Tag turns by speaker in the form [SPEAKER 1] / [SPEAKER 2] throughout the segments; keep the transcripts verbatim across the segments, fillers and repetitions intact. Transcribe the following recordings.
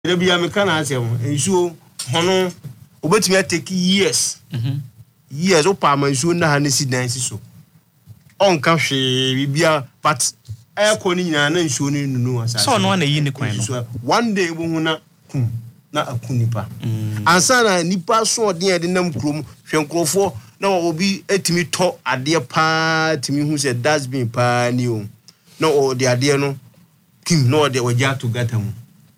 [SPEAKER 1] There be a mechanic, and so, Hono, obey me take years. Years, oh, Palmer, so now, and see dance so. On country, be a but air conning and showing no.
[SPEAKER 2] So, no one a unicorn.
[SPEAKER 1] One day, we will not. Na akunipa ansa na nipa so de ade nam krom hwenkrofo na obi etimi to ade pa timi hu se dustbin pa ni o na o de ade no kim no de oja to gata mu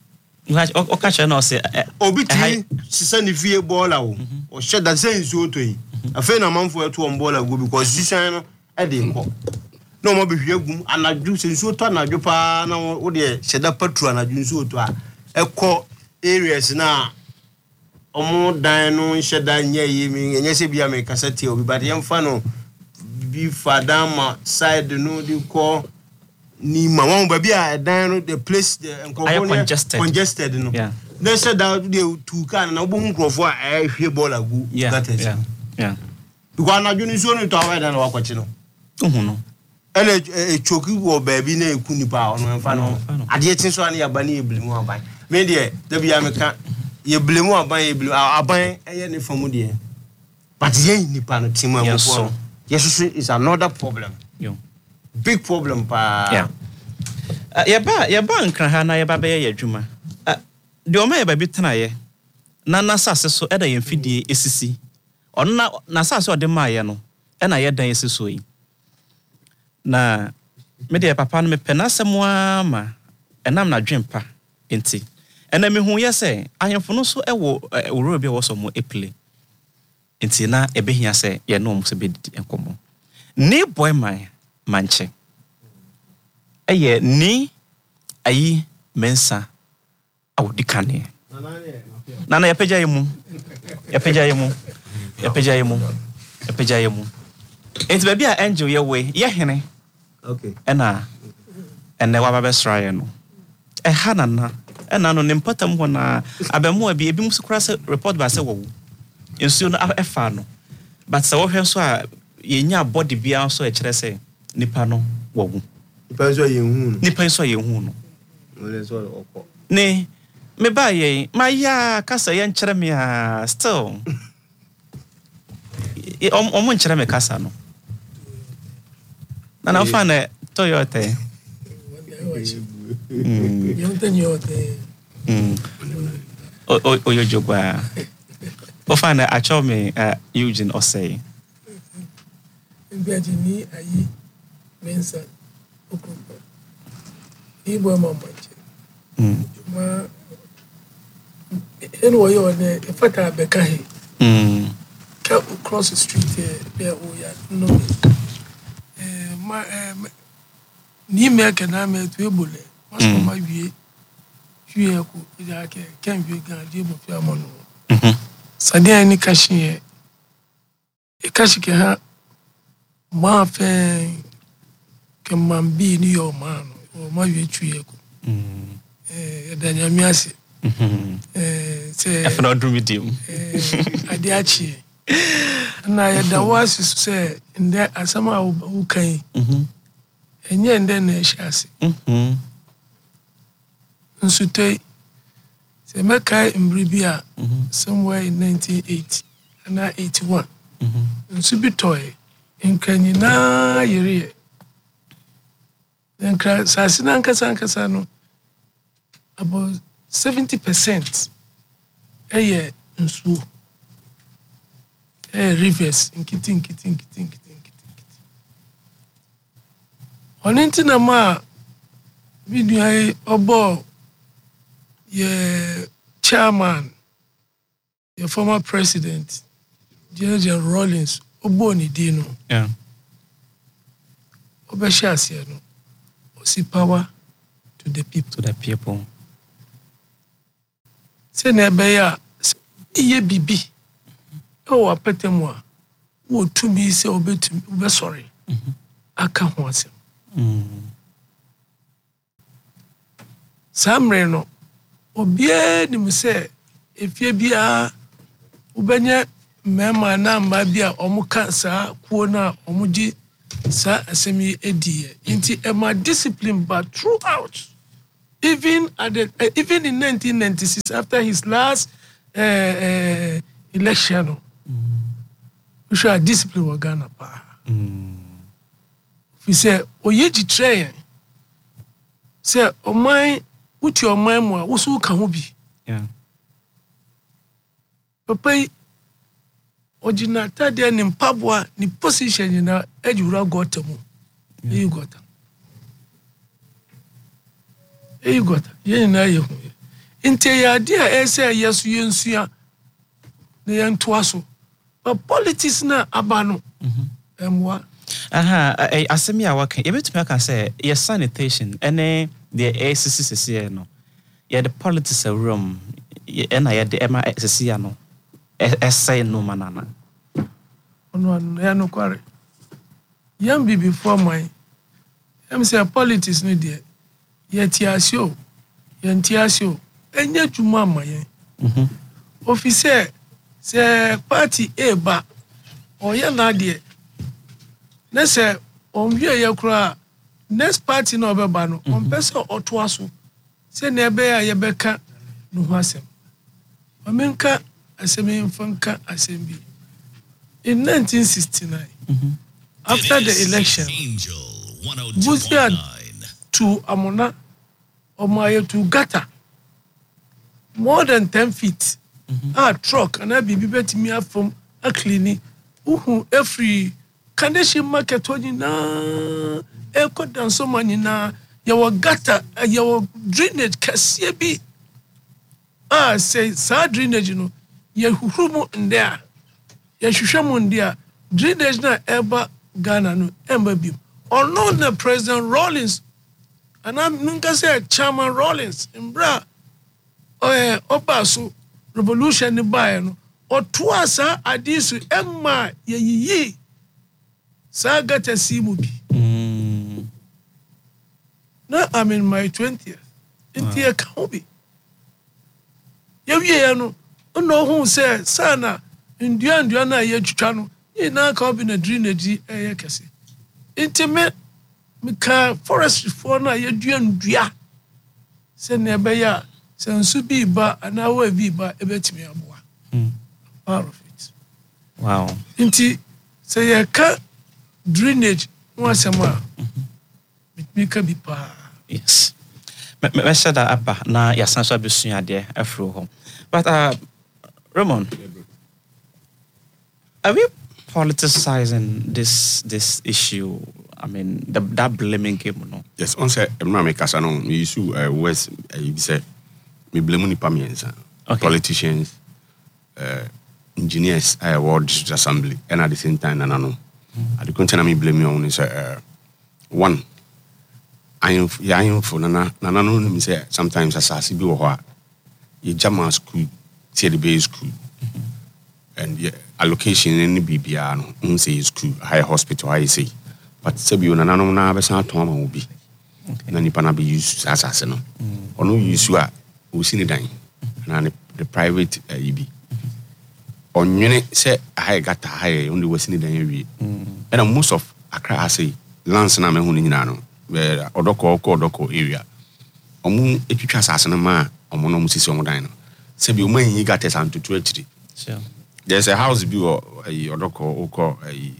[SPEAKER 2] o ka che na o se
[SPEAKER 1] obi ti sisa ni fie bola o o she da sense o to yi afa na manfo eto on bola go because sisa no e de ko no mo be hwe gum anadwu sense o to anadwu pa na o de sheda patru anadwu nso to a ekọ areas na omo dan no nheda nya yimi enye se bia me kasete obi but yem fa no bi fadama side no di ko ni ma won ba bia dan no the place the
[SPEAKER 2] congested
[SPEAKER 1] congested no
[SPEAKER 2] yeah
[SPEAKER 1] they said that they two can na obo nkrofo a ehwe ball agu
[SPEAKER 2] that is yeah yeah
[SPEAKER 1] because na juni so no to awa dan wakwachi no
[SPEAKER 2] uhu no
[SPEAKER 1] ele e choki wo ba bi na eku nipa ono fa no ade tin so an ya ba na eblimu aban me de da bia me ka ye blemu aban ye blemu aban eye ne famu de but ye nipa no timu amfo yes is another problem
[SPEAKER 2] yo
[SPEAKER 1] big problem pa
[SPEAKER 2] yeah uh, ye ba ye ba nkra ha na ye ba be ye adwuma uh, de o ma ye ba bi tena ye na na sase so eda ye mfidie esisi onna na sase o de ma ye no e na ye dan esiso yi na me de papa no me penasem wa ma enam na dwempa enti ena me hu yese ahemfo no so ewo ewuro bi wo so mo eple enti na ebehia se ye no mo se be enkomo ni boy man manche eye ni ayi mensa awdikane na na yapeja yemu yapeja yemu yapeja yemu yapeja yemu enti ba bia angel ye we ye hene
[SPEAKER 1] okay
[SPEAKER 2] ena ene wa ba besra ye no e hanana ena no ne mpatam ho na abamu abi ebi musukura se report ba se wo ensu no efa no but se wo hwe so a ye nya body bia so e kire se nipa no wo wo
[SPEAKER 1] nipa so ye hu no
[SPEAKER 2] nipa so ye hu no
[SPEAKER 1] ole so okọ
[SPEAKER 2] ne me ba ye ma ya kasa ye nkire me a still om om nkire me kasa no na na fa na Toyota mm
[SPEAKER 3] yo Toyota
[SPEAKER 2] mm o o o yo jogwa o fa na acho me uh, Eugene Osei
[SPEAKER 3] Biajini ayi mensa okoko ibo mamache
[SPEAKER 2] mm
[SPEAKER 3] ma eno yo ne efata beka he
[SPEAKER 2] mm
[SPEAKER 3] ka cross the street there o ya no eh ma eh ni me ke na me to ebole mas ko ma wie wie ko ja ke ken wie ga die mo fi amono
[SPEAKER 2] mhm
[SPEAKER 3] sadia ni kashi e e kashi ke ha ma fe ke mambi ni yo man o ma wie twie ko
[SPEAKER 2] mm
[SPEAKER 3] eh da nyame ase
[SPEAKER 2] mhm
[SPEAKER 3] eh se
[SPEAKER 2] afro do medium
[SPEAKER 3] eh ade achi na ya da wasi se nde asama u kan
[SPEAKER 2] mhm
[SPEAKER 3] enye nde na shase
[SPEAKER 2] mhm
[SPEAKER 3] nsutei se meka imbribia
[SPEAKER 2] mhm
[SPEAKER 3] somewhere in nineteen eighty na eighty-one
[SPEAKER 1] mhm
[SPEAKER 3] nsubitoy enkanyi na yire enkra sasina nkasa nkasa no about seventy percent eye nsuo eh rivers nkiti nkiti nkiti nkiti nkiti onenti na ma video ai obo ye chairman your former president George Rawlings obo ni dino
[SPEAKER 2] yeah
[SPEAKER 3] obeshase no osi power to the people
[SPEAKER 2] to the people
[SPEAKER 3] se na be ya iye bibi o apetemu a wo tumi se obetumi obesori aka ho asem
[SPEAKER 2] mm
[SPEAKER 3] samre no obie ni se efie bia ubenya mema na mba bia omuka sa kuo na omuji sa asemi edie nti ema discipline but throughout even at the, uh, even in nineteen ninety-six, after his last uh, uh, election, we should have discipline with Ghana. We say, Oyeji train. Say, O my, what your mind more? What's who can be?
[SPEAKER 2] Yeah.
[SPEAKER 3] Papa, Ojina Tadia ni Mpabwa ni position na ejura got mu. You got. You got. Ye na ye hu. Inte ya dia e say yesu yensua na yentoa so. But politics na abano. Mhm. Emwa.
[SPEAKER 2] Aha, asemi a waka. Yebetumi aka say your sanitation ene the A C C C C no. Ye the politics a room. Ye na ye the M I C C no. Essay no manana.
[SPEAKER 3] No, no, no, quarry. Young be before my. I'm say politics no dear. Yet tiasio, yen tiasio, and yet to mamma ye. Officer, say party a ba, or ya nadia. Next, on via your cry. Next party no bebano, on peso or twasso. Say near ya becca, no hasem. Amenka. Asemi Mfanka Assembly. In nineteen sixty-nine, mm-hmm. after the election, Busia to Amona Omaye to Gata, more than ten feet. Mm-hmm. A truck and I be bet me up from a clinic. Uhu every condition market on na echo down so many na your gata your drainage Kassiabi. Ah, say sad drainage, you know. Ye huhumu ndia ye hwehwemu ndia drainage na eba Ghana no emba bi ono na President Rawlings ana nunka say Chairman Rawlings mbra eh obaso revolution ni bae no otoa sa adisu emma ye yiyi sa gata simu bi mm. na I'm in my twentieth inti e ka obi ye wie no no who say sana ndua ndua na ye twitwa no ye na ka obi na drainage eh kese intime me ka forestry for na ye dua ndua se na be ya se nsu bi ba ana wa bi ba ebetimi aboa mm part of it.
[SPEAKER 2] Wow.
[SPEAKER 3] Inti se ye ka drainage no asema me ka bi pa.
[SPEAKER 2] Yes. Me me said that abba na ya sanso abusua de afro ho. But uh Ramon, are we politicizing this this issue? I mean, the, that blaming game, no?
[SPEAKER 4] Yes, on say, I'm not making no. Me issue uh, West. You say me blame ni pamienza. Politicians, uh, engineers, I award district assembly, and at the same time, no, no. At the content, me blame me on is uh, one. I am, yeah, I am for nana, nana. No, me say sometimes as I see be what you jam school. See the base school mm-hmm. and yeah, allocation in the B B R no say school high hospital I say but say you na no na be san to ma obi na nipa na be use asase no ono use a o si ni dan na the private uh, E B onwene say high gata high only was ni dan wi and most of Accra say lands na me hu ni nyina no where odoko odoko area omu etwitwa asase no ma omo no mu sisi omo dan no say be man you got us and to twenty.
[SPEAKER 2] Sure.
[SPEAKER 4] There's a house be or a odoko oko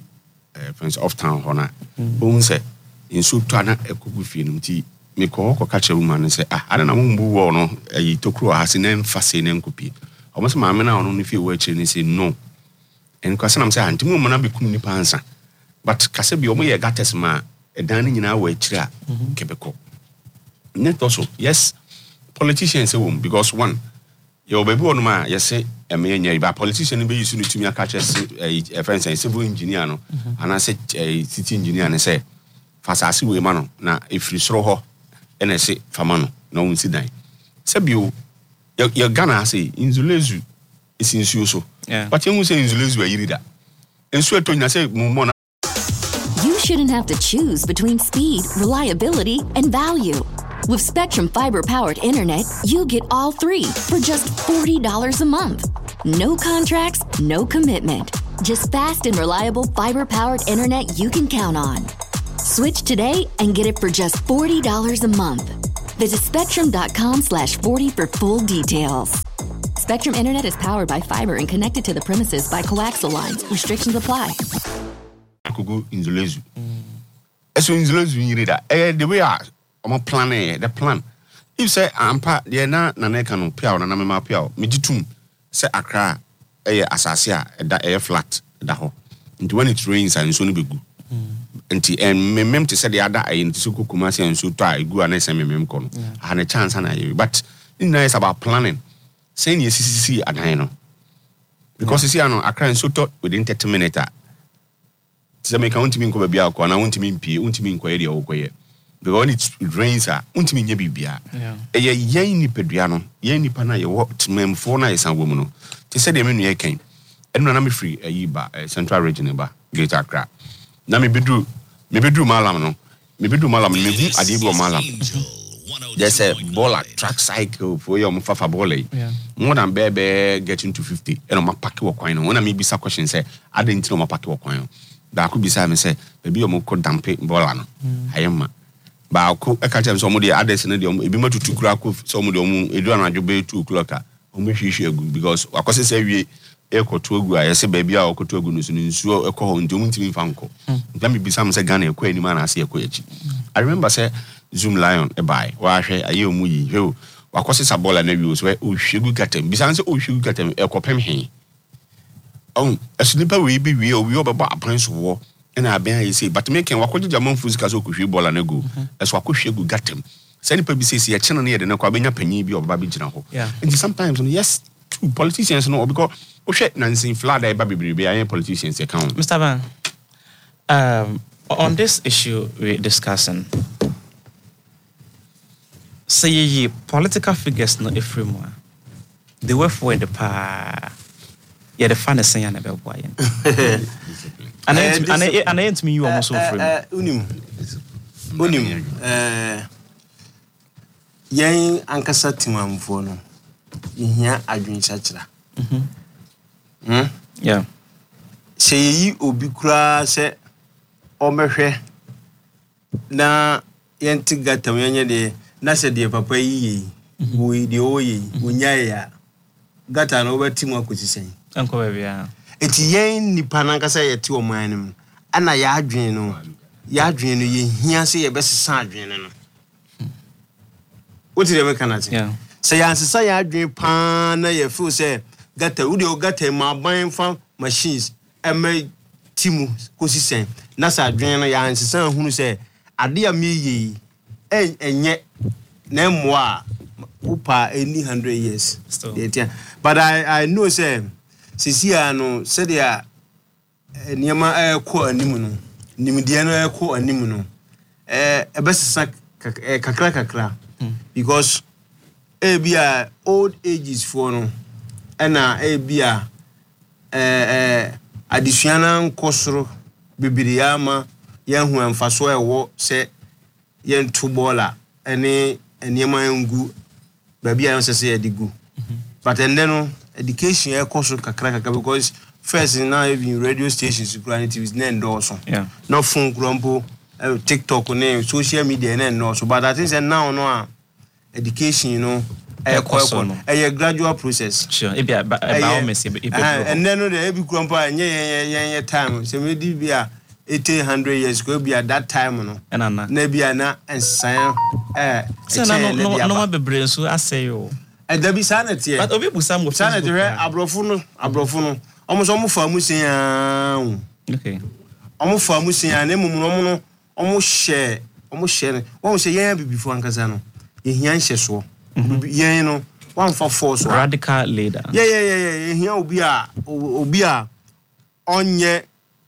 [SPEAKER 4] a friends of town hona. Who say in so to ana ekugu fi no ti me ko ko catch a woman say ah I don't know mbu wo no e tokuro ha se nem fa se nem kopi. Almost ma me na ono no fi wo achi ni say no. En kwase nam say anti mu na be kum ni pansa. But kase bi omo ye gates ma e dan ni nyina wo achi a kebeko. Net also yes politicians say won because one your baby on ma yes say e me nya ba politician be use no tumi aka chese e friend say civil engineer no and I say city engineer ne say fasasi we ma no na efiri soro ho e na say fama no na won si dan say bio your Ghana say inzulezu is insuo so but you say inzulezu a yiri da ensuo to nya say mo.
[SPEAKER 5] You shouldn't have to choose between speed, reliability, and value. With Spectrum fiber-powered internet, you get all three for just forty dollars a month. No contracts, no commitment. Just fast and reliable fiber-powered internet you can count on. Switch today and get it for just forty dollars a month. Visit spectrum.com slash 40 for full details. Spectrum Internet is powered by fiber and connected to the premises by coaxial lines. Restrictions apply.
[SPEAKER 4] Kugu inzulezu. Eso inzulezu yirida. Eh the way I am planning the plan. If say ampa de na na na kanu pia na na me ma pia me ditum say Accra eh asase a da eh flat da ho. And when it rains and so no be good. Nti en memem te say the other ayi nti so Kumasi and so to egu ana say memem ko no. Ha na chance na ye but it is about planning. Saying yes C C C adan no. Because you see ano Accra and so to within thirty minutes. Say me count me ko bia ko na won't me pie won't me ko area wo ko ye. Because when it rains ah won't me nya bibia. Yeah. Eh yen ni pedua no. Yen nipa na ye wo memfo na ye san wo mu no. Te say de me nu ye kan. Enu na me free ayi ba Central Region ba Greater Accra. Na me bedru me bedru malam no. Me bedru malam me hu ade bi o malam. There's a baller track cycle for your fafa volley. Yeah. More than baby getting to fifty. And on my pack of coin. When I may be some question say, I didn't know my pack of coin. That could be some say, maybe you could damp it baller. I am. But I'll cook a catch of somebody others in the room. If you want to crack with somebody, you don't have to be two o'clock. Because of course, say we echo to a good. I say, baby, I'll go to a good news. So a call and doing to me, Fanco. Let me be some say, Ghana, a queen man. I see a quetch. I remember say, Zoom Lion a buy. Why a year mui, who, of course, it's a ball and a views where oh, she would get him. Besides, oh, she would get him a copem he. Oh, a slipper will be real, we about a prince of war, and I bear you say, but making what could Jamon Fuscaso could ball and a go, as what could she would get him. Send people say, a channel near the Nacabina penny be of Baby General. Yeah, and sometimes, yes, two politicians know because, oh, shit, Nancy Flada, Baby, be a politician's account. Mister Van, um, on this issue we're discussing. Say ye political figures no efremwa. They were for the pa. Yeah, the fan is saying about boy. And and and and me you almost so free.
[SPEAKER 1] Unim. Unim. Eh yen ankasa timamfo no. Ihia adwen chachira. Mhm. Hmm? Yeah. Say yi obi kura se omehwe na yenti gatam yenye de na se de papa yi wo de oyi wonya ya gata na obati mu akotisen anko ba bia eti yen nipa na nkasa yeti omo anim ana ya adwen no ya adwen no ye hia se ye besesa adwen no woti de mekanati se ya nsesa ya adwen pa na ye fu se gata wo de o gata ma ban fa machines eme timu kosisen na sa adwen no ya nsesa hunu se ade a me yi enye na mwa upa any hundred years still. But I I know say sisia no said ya niema e ko animu no nimdie no e ko animu no eh ebesesa kakra kakra because e bia old ages for no na e bia eh eh adisuana nkosoro bibiriama yehu amfaso ewo se yentu bola ene eniema ngu baby I say say edigu but and then education e koso kakra kakra because first now even radio stations T V is na endorse yeah no phone grumpo TikTok ne social media na endorse but I think say now no education you know e koso e gradual process sure e bia ba o mess e and then no dey be grumpo anye yen time say me di bia eighteen hundred years ago be at that time no na na bia na ensan eh
[SPEAKER 2] say na no no ma bebre so asay o
[SPEAKER 1] e da bi sanity
[SPEAKER 2] but obi busam go
[SPEAKER 1] sanity re abrofo no abrofo no omo so omo fa musia okay omo fa musia na mum no omo no omo hye omo hye ne omo hye yen bibifo ankasa no ye hia hye so yen no one for force
[SPEAKER 2] radical leader
[SPEAKER 1] yeah yeah yeah yeah hia obi a obi a onye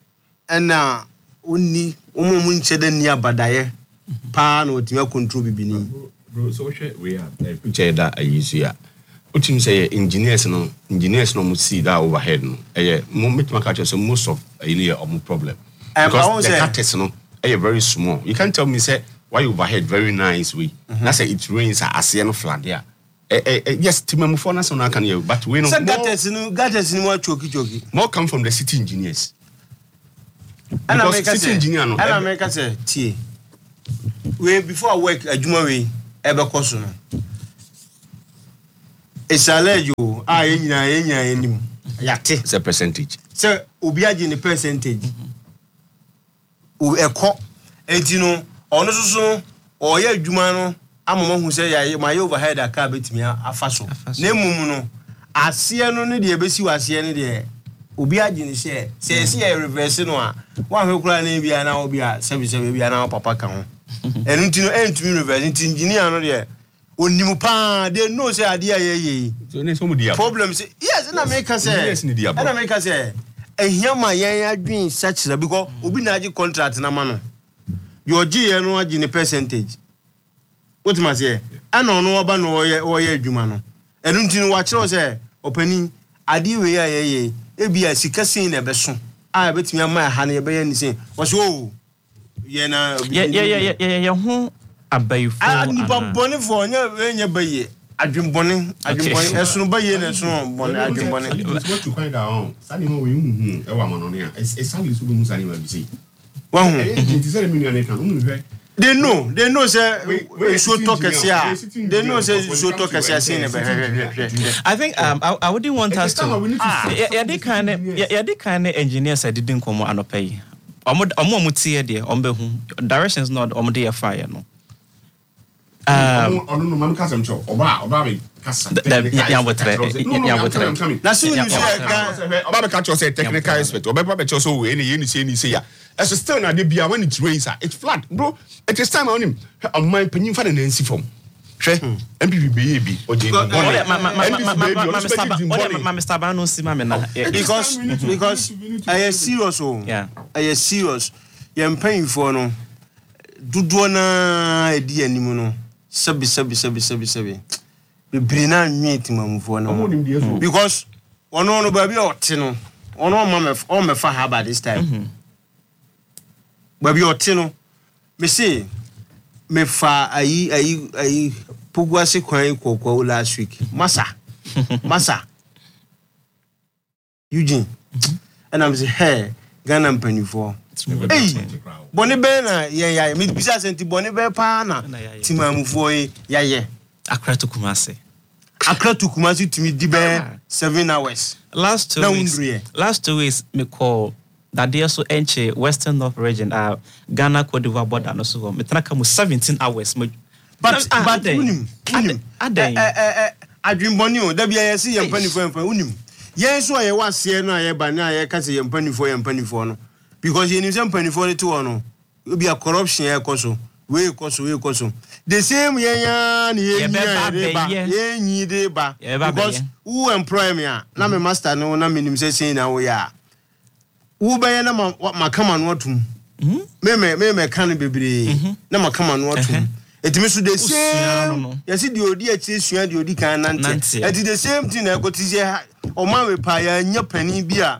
[SPEAKER 1] ena onni omo mu nchede ni abadaye pa na otima control bibini
[SPEAKER 4] bro so we are picture that ayisu ya utim say engineers no engineers no mu see that overhead no eh mo metima catch so most of any of problem because the cutters no eh very small you can't tell me say why overhead very nice we na say it rains ase no flood there eh eh yes timam for na so na can you but we no
[SPEAKER 1] cutters no cutters no more choki choki
[SPEAKER 4] more come from the city engineers.
[SPEAKER 1] And I make city engineer no and I make say tie we before I work adwuma we ebe koso no esalejo a yenyina yenya enim yate
[SPEAKER 4] it's a percentage
[SPEAKER 1] say obi agi ni percentage o eko enti no ono soso o ye adwuma no amama hu say ya my overhead aka betimi afa so na emum no ase no ne de ebesi wase ne de obi agi ni share say ese ya reverse no a wa hwe kura na bia na obi a sebi sebi bia na papa ka ho enu ntino entumi reverse enti engineer no de onimu pa they know say ade ayeye
[SPEAKER 4] so ne so mu dia
[SPEAKER 1] problem say yes na make say
[SPEAKER 4] yes ni dia
[SPEAKER 1] na make say ehia ma yen adwin such because obi na agi contract na ma no your G no agi ni percentage what ma say ana ono oba no oye oye adwuma no enu ntino wa kire say opani ade we ayeye e bia sika sin na beso a betimi ama ha na ye be ni sin wo so o ye na
[SPEAKER 2] ye ye ye ye ye ho abayfo
[SPEAKER 1] ah ni ba boni fo nya nya baye adwembone adwembone esunu baye na esunu boni adwembone
[SPEAKER 4] what to find out sani mo we hu hu e wa mono ne e sani so mu sani ma bi sei
[SPEAKER 1] wa hu
[SPEAKER 4] e ti sere million kan hu hwe
[SPEAKER 1] they know they know say so talk here they know say so talk here say ne be
[SPEAKER 2] I think um I, I wouldn't want us to yeah they kind yeah they kind engineers I didn't come anopay omo omo mutie de ombehu directions not omo dey fire no um
[SPEAKER 4] ono no man kasam cho oba oba be kasa
[SPEAKER 2] ya botre ya botre
[SPEAKER 1] na so you say
[SPEAKER 4] oba be catch say technical expert oba be cho so we ni ni say ni say ya as still na dey bia when it rains it's flat bro it is time on him on my penyin fa na nansi form hwe M P P be bi oje
[SPEAKER 2] ma Mister Bano si ma me na
[SPEAKER 1] because because I serious oh
[SPEAKER 2] yeah
[SPEAKER 1] I serious yem paying for no dudu na edi anim no sabi sabi sabi sabi sabi be brina nwet mamfo no because ono no ba bi ote no ono ma me o me fa ha ba this time ba bi ote no me say me fa ayi ayi ayi pugwase kwan kokwo last week masa masa Eugene and I'm say hey Ghana mpanifo hey boni be na ye ya me bisa senti boni be pa na timamufo ya ye
[SPEAKER 2] Accra to Kumasi
[SPEAKER 1] Accra to Kumasi timi di be seven hours
[SPEAKER 2] last two weeks last two weeks me call that they also enche Western North region uh Ghana Cote d'Ivoire border no so me traka mu seventeen hours but
[SPEAKER 1] but unim unim eh eh adwinboni o da bia ye se ye mpanifo mpa unim ye so ye wase no ye ba na ye ka se ye mpanifo ye mpanifo no because ye ni se mpanifo ne to no obi a corruption ye koso we koso we koso the same ye ya ni ye ni ye nyi de ba because who employ me na me master no na me nim se sin na wo ya wo be na makama no atum me me me me kan bebre na makama no atum etimi so the same yes the odi achi sua the odi kan nante et the same thing na go tize o ma we pa ya nya pani bi a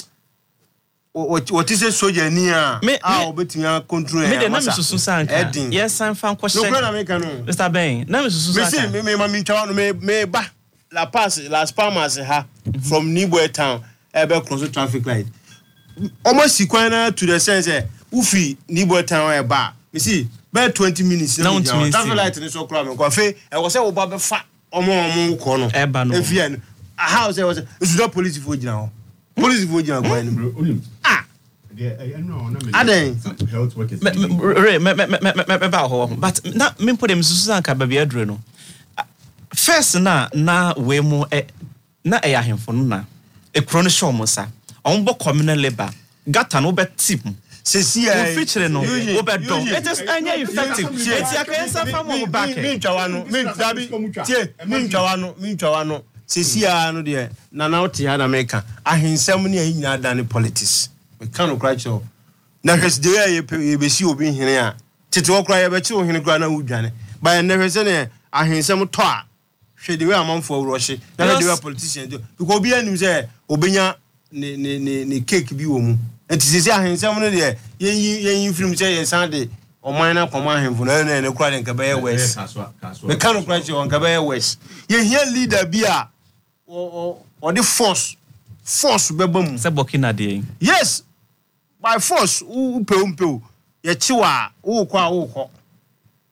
[SPEAKER 1] what is a soldier near ah obetimi control
[SPEAKER 2] me de na me susu sanka yes san fan ko
[SPEAKER 1] no na me kan no
[SPEAKER 2] Mister Ben na me susu sanka
[SPEAKER 1] me me ma mi twa no me me ba la pass las palmas ha from Nibwe town ebe cross traffic light almost sequence to the sense ufi Nibwe town e ba me see by twenty minutes
[SPEAKER 2] now traffic
[SPEAKER 1] light ni so kra me ko fe e wo se wo ba be fa omo omo ko no
[SPEAKER 2] e ba no
[SPEAKER 1] e fi en house e wo se so police fo gina ho police fo gina ko ni ah
[SPEAKER 4] I know na me
[SPEAKER 1] aden
[SPEAKER 4] health workers
[SPEAKER 2] me me me me ba ho but na me put them susu anka ba bia dure no first na na we mu e na e ahemfo no na e kro no show mo sa on bo communal labor gata no be tip
[SPEAKER 1] se si e
[SPEAKER 2] feature no wo be do it is anya effective eti akensa fa mo back
[SPEAKER 1] me ntwa no me dabi tie me ntwa no me ntwa no se si a no de na na oti ha na meka ahensam ne anyina da ne politics we kan no cry show na hwes de ye be si obi hene a tete wo cry ye be chi wo hene cry na wudwane ba na hwes ne ahensam to a hwe de we amanfo awrohye na de we politician do because obi anim say obenya ne ne ne cake bi wo mu enti sisi ahensam no de yen yen film say yen san de o man na koma ahemfo na na ne kura de nka be ye west me kan kura che on ka be ye west yen here leader bi a o o the force force be bam
[SPEAKER 2] say Burkina de
[SPEAKER 1] yes by force u pe u pe ye chiwa u kwa u ko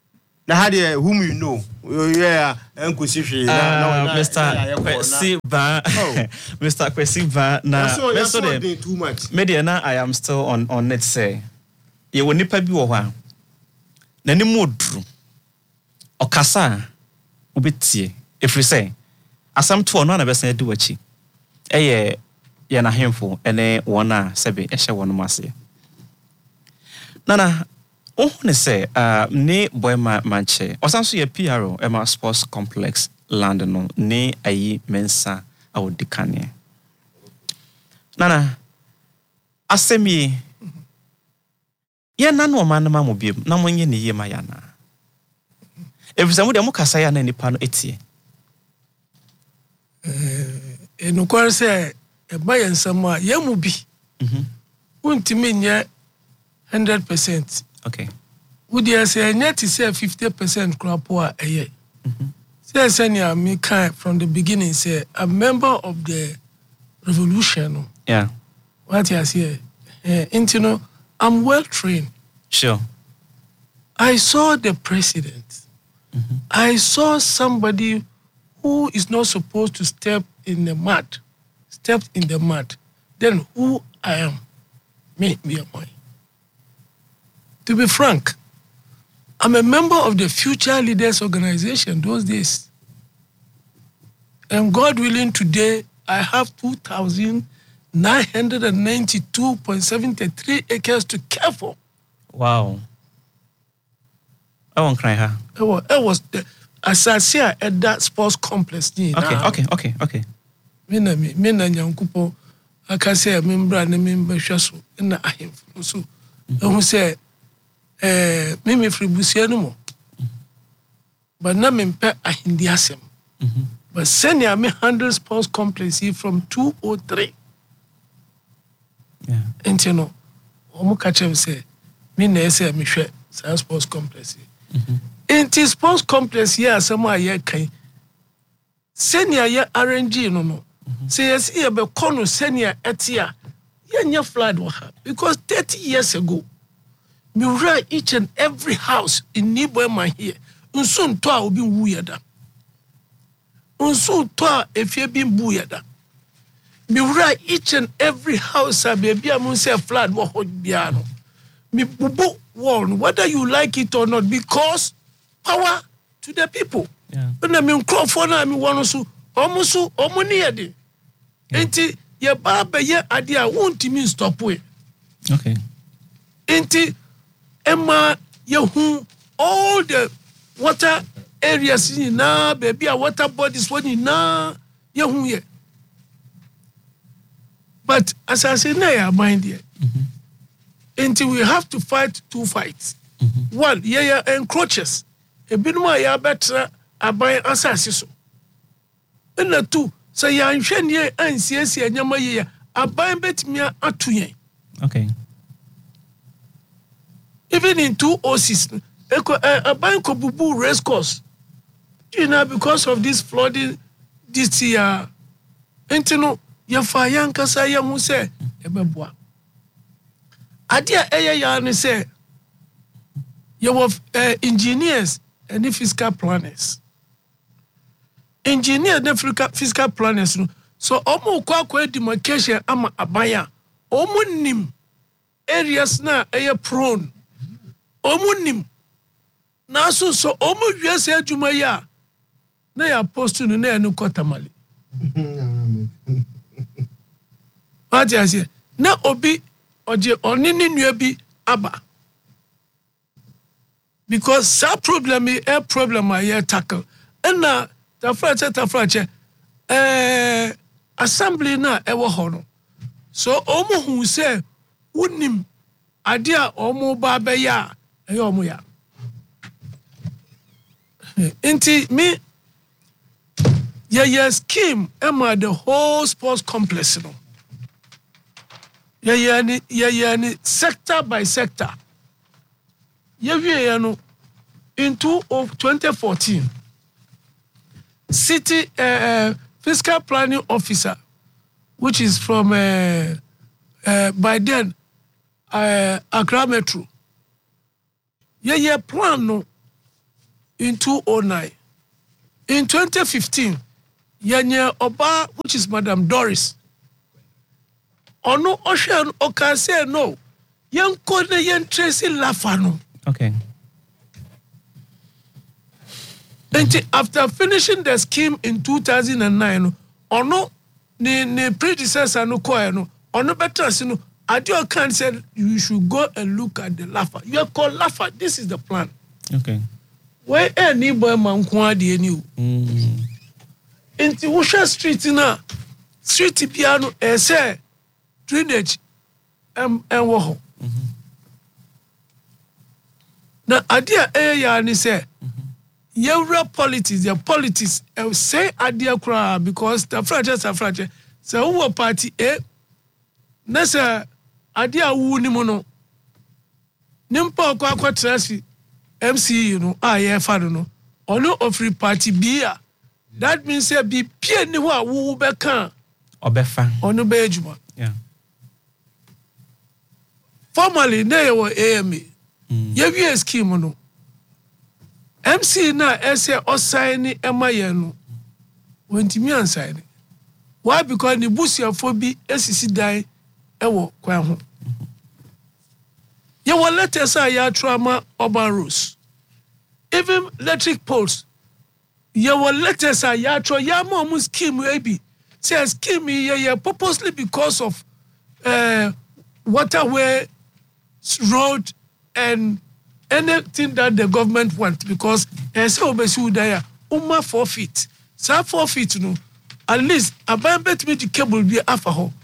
[SPEAKER 1] na had whom you know. Yeah, Uncle Sishi.
[SPEAKER 2] Mister Kwesi Ba. Mister Kwesi Ba. Na
[SPEAKER 1] so doing too much.
[SPEAKER 2] Media na I am still on on it say. Ye wo nipa bi wo ho a. Na ni mu odru. Okasa obetie. Efri say asam to no na be san di wachi. Eye ye na hemfo ene wona sebe ehye wono mase. Nana oh ne say uh ne boy ma manche osanso ye P R O Emma Sports Complex land no ne ayi mensa awodikane. Nana asemi ye nanu o man ma mo biem na monye ne ye ma ya na. Efisa mo de mo kasa ya na nipa no etie.
[SPEAKER 3] Eh enu kwar se e ba ye nsam a ye mu bi. Mhm. Untimi nye one hundred percent.
[SPEAKER 2] Okay.
[SPEAKER 3] Would you say net is say fifty percent crop a year? Mm-hmm. Say senior me kind from the beginning say a member of the revolution.
[SPEAKER 2] Yeah.
[SPEAKER 3] What you say? Uh, you know, I'm well trained.
[SPEAKER 2] Sure.
[SPEAKER 3] I saw the president. Mm-hmm. I saw somebody who is not supposed to step in the mud, stepped in the mud. Then who I am? Me, me, me. To be frank, I'm a member of the Future Leaders Organization those days. And God willing, today I have two thousand nine hundred ninety-two point seven three acres to care for.
[SPEAKER 2] Wow. I won't cry, huh?
[SPEAKER 3] It was, it was the, as I say, at that sports complex.
[SPEAKER 2] Okay, now, okay, okay, okay.
[SPEAKER 3] Me na me, me na nyankupo. I can say, I'm member, I'm member, so, and I am so. I say, eh, me me free busia no mo. But na me mpe ahindi asem. But senior me handle sports complex from two oh three.
[SPEAKER 2] Yeah.
[SPEAKER 3] And you know, omo ka chem say, me na say me hwe sa sports complex. Enti sports complex here asem a ye kan. Senior ye R N G no no. Say yes ye be kono senior etia. Ye nya flood wa ha because thirty years ago me write each and every house in Niboema here. Unsun to a obi wu yeda. Unsun to a efie bi bu yeda. Me write each and every house a baby amun say flood wo ho bia no. Me bubu won whether you like it or not because power to the people.
[SPEAKER 2] Yeah.
[SPEAKER 3] Na me nkrofo na me won so omo so omo ne yede. Enti ye ba ba ye ade a wontimi stop we.
[SPEAKER 2] Okay.
[SPEAKER 3] Enti Emma Yehu all the water areas in na baby a water bodies when in na Yehu ye. But as I say, na ya mind here. Until we have to fight two fights. Mm-hmm. One, yeah, yeah, encroaches. A bit more ya better abai asasi so. And the two, so ya nshen ye and C S and yama ye abai bet me atuye.
[SPEAKER 2] Okay.
[SPEAKER 3] Even in two oh six, a bank of bubu race course. You know, because of this flooding this year, and you know, your fire and Kasaya who say, Ebeboa. Adia Eya Yan say, you have uh, engineers and the fiscal planners. Engineers and fiscal planners. So, Omo Kwakwe demarcation ama abaya. Omo nim areas na aya prone. Omunim na so so omu wiase adwuma ya na ya post no na enu kotamale. What you say? Na obi oje onini nua bi aba. Because that problem is a problem I here tackle. And na ta frache ta frache eh assembly na ewo ho no. So omu hu say unim ade a omu ba be ya Omo ya. Inti me yeah yeah scheme Emma the whole sports complex no. Yeah yeah ni yeah yeah ni sector by sector. Yeah we no into of twenty fourteen. City uh, fiscal planning officer, which is from uh, uh, by then uh, Accra Metro. Yeah, yeah, plan no. in two thousand nine. In twenty fifteen, Yanya Oba, which is Madam Doris, Ono Ocean Oka say no. Young Kone Yen Tracy Lafano.
[SPEAKER 2] Okay.
[SPEAKER 3] And after finishing the scheme in two thousand nine, Ono ne ne predecessor no koeno, Ono better no. Adio Khan said you should go and look at the Lafa. You are called Lafa. This is the plan.
[SPEAKER 2] Okay.
[SPEAKER 3] Where any boy man kwa di eniu.
[SPEAKER 2] Mm.
[SPEAKER 3] Inti Wusha Street na street piano e say drainage em em wo ho. Na adia e ya ni say yewra politics, your politics e say adia kra because the franchise are franchise. So who party e na say adia wu ni mo no. Nimpa kwa kwa trasi M C you know ah yeah fa no. Ono ofri party bia. That means say be pie ni ho a wo be kan
[SPEAKER 2] Obefa.
[SPEAKER 3] ono be ejuma.
[SPEAKER 2] Yeah.
[SPEAKER 3] Formally na yo A M A. Mm. Ye wi scheme no. M C na ese osign ema ye no. Wentimi ansign. Why? Because ni busuafo bi esisi dan ewo kwan ho. Ye wo letters a ya trauma urban rules. Even electric poles. Ye wo letters a ya tro ya mo mu scheme we bi. Say scheme ye ye purposely because of uh waterway road and anything that the government want because as obesu there uma four feet. So four feet no at least about bet me the cable be afa ho.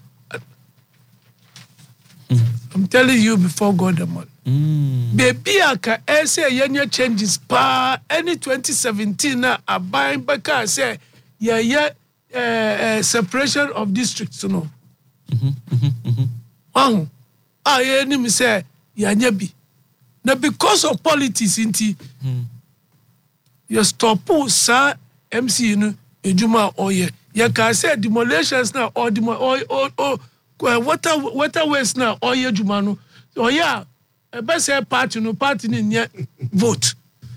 [SPEAKER 3] I'm telling you before God the man.
[SPEAKER 2] Mm.
[SPEAKER 3] Baby aka e say yenye changes pa any twenty seventeen na aban baka say yeah yeah uh, uh, separation of districts no.
[SPEAKER 2] Mhm. Mhm. Mhm.
[SPEAKER 3] Oh, ah yeah ni me say yanya bi. Now because of politics inti
[SPEAKER 2] Mm.
[SPEAKER 3] you stop sa M C no ejuma oye. You can say demolitions now or demo or or, or water waterways now oye ejuma no. Oh yeah, e be say party no party ni nye vote.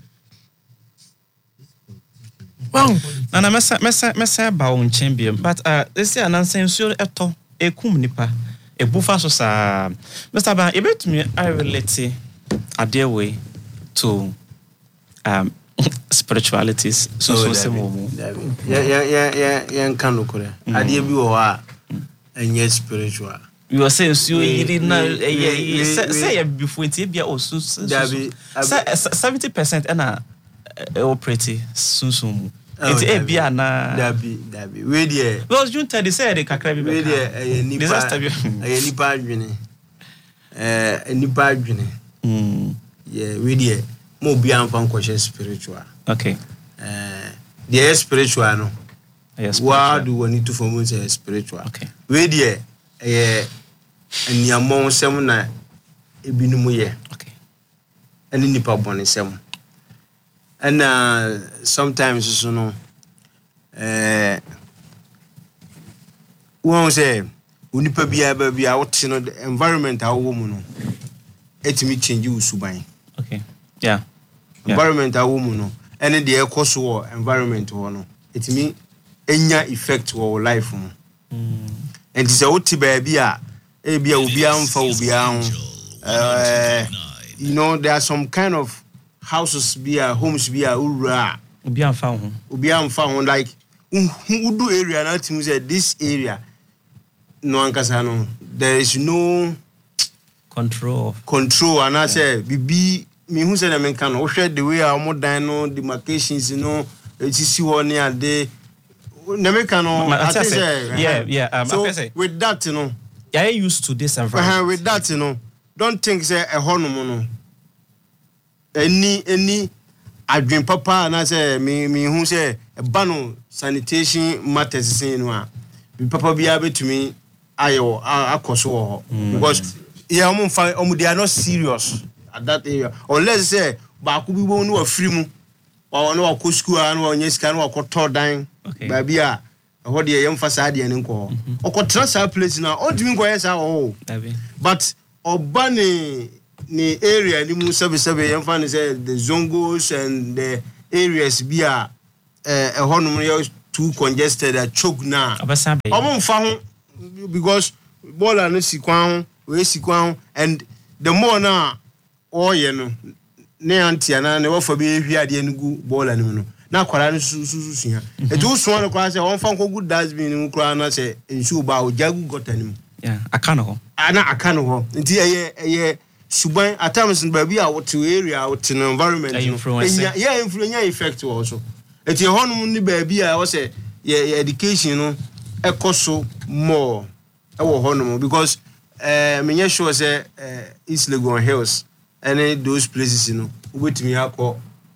[SPEAKER 3] Wow.
[SPEAKER 2] Nana mesa mesa mesa ba wo nchen biem but uh this year nan sensual eto ekum nipa ebufa so sa Mister Ba ebetumi I relate ade way to um spiritualities so so semo mu
[SPEAKER 1] ya ya ya ya ya kan lokore ade bi wo a enye spiritual
[SPEAKER 2] you were saying so yiri na say say before it bia osu seventy percent na operate sunsun mu it's a bia na
[SPEAKER 1] dabi dabi we there
[SPEAKER 2] well June third say the kakra bi
[SPEAKER 1] we there eh nipa
[SPEAKER 2] disaster bi
[SPEAKER 1] eh nipa adwene eh nipa adwene
[SPEAKER 2] mm
[SPEAKER 1] yeah we there mo bia amfa nkohye spiritual
[SPEAKER 2] okay
[SPEAKER 1] eh the spiritual no
[SPEAKER 2] yes
[SPEAKER 1] what do we need to form say spiritual
[SPEAKER 2] okay
[SPEAKER 1] we there eh eniamon sem na ebinumu ye
[SPEAKER 2] okay
[SPEAKER 1] eni nipa bone sem and uh, sometimes so no eh won say unipa bia ba bia wote no the environment a wo mu no etimi change usuban
[SPEAKER 2] okay yeah, yeah.
[SPEAKER 1] environment a wo mu no ene de ekoso wo environment wo no etimi enya effect wo life mu
[SPEAKER 2] mm
[SPEAKER 1] and say wote ba bia e bia obi amfa obi an eh you know there are some kind of houses be a homes be a ura
[SPEAKER 2] obi amfa ho
[SPEAKER 1] obi amfa ho like udu area na team say this area no ankasa no there is no
[SPEAKER 2] control
[SPEAKER 1] control and I say bibi me hu say na men kan no hwe the way our modern no demarcations no etisi ho ne ade na me kan no I say
[SPEAKER 2] yeah yeah um,
[SPEAKER 1] so
[SPEAKER 2] I say
[SPEAKER 1] with that you know
[SPEAKER 2] yeah used to this environment
[SPEAKER 1] uh, with that you know don't think say a hono no any any adwen papa na say me me hu say e ba no sanitation matters say no a bi papa bia betumi ayo akoso ho because yeah omo fa omo they are not serious at that area unless say ba ku bi wo no afiri mu wa no akọ school an wa onye sika no akọ dan ba bia ho de yem fa sa de ne nko okọ transfer place na o dimi nko yes oh but obane ni area ni mu sebe sebe yem fa say the zongos and the areas be a eh ehonum too congested a choke na omo mfa ho because baller no si kwan we si kwan and the more na oye no ne antia na ne wofa be ehwi ade no gu baller no no na kwara no susu sia e do so no kwara se won fa nko good dustbin no kwara na se nsu ba o jagu gotanim
[SPEAKER 2] yeah aka no ho
[SPEAKER 1] ana aka no ho nti eye eye suban at times ba bi a what area what environment no yeah influence effect also eti honum ni ba bi a wo se ye education no ekoso more e wo honum because eh me sure say eh East Legon Hills and those places you know wetimi akọ